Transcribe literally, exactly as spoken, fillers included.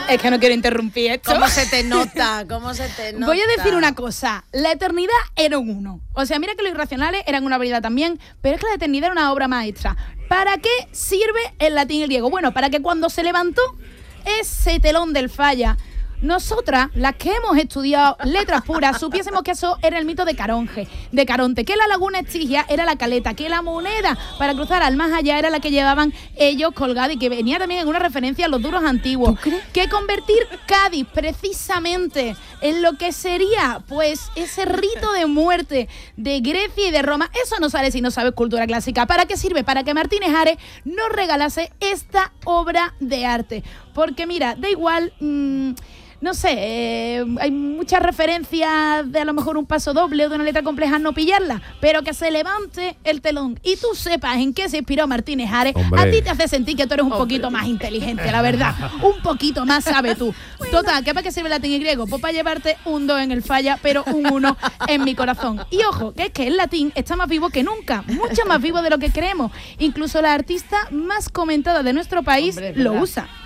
Es que no quiero interrumpir esto. ¿Cómo se te nota? ¿Cómo se te nota? Voy a decir una cosa. La eternidad era un uno. O sea, mira que los irracionales eran una variedad también, pero es que la eternidad era una obra maestra. ¿Para qué sirve el latín y el griego? Bueno, para que cuando se levantó ese telón del falla, nosotras, las que hemos estudiado letras puras, supiésemos que eso era el mito de Caronte, de Caronte, que la laguna Estigia era la caleta, que la moneda para cruzar al más allá era la que llevaban ellos colgada y que venía también en una referencia a los duros antiguos. Que convertir Cádiz precisamente en lo que sería pues ese rito de muerte de Grecia y de Roma, eso no sale si no sabes cultura clásica. ¿Para qué sirve? Para que Martínez Ares nos regalase esta obra de arte. Porque mira, da igual... Mmm, No sé, eh, hay muchas referencias de a lo mejor un paso doble o de una letra compleja no pillarla, pero que se levante el telón y tú sepas en qué se inspiró Martínez Ares, Hombre. a ti te hace sentir que tú eres un Hombre. poquito más inteligente, la verdad, un poquito más sabes tú. Total, ¿qué para qué sirve el latín y griego? Pues para llevarte un dos en el falla, pero un uno en mi corazón. Y ojo, que es que el latín está más vivo que nunca, mucho más vivo de lo que creemos. Incluso la artista más comentada de nuestro país Hombre, lo usa.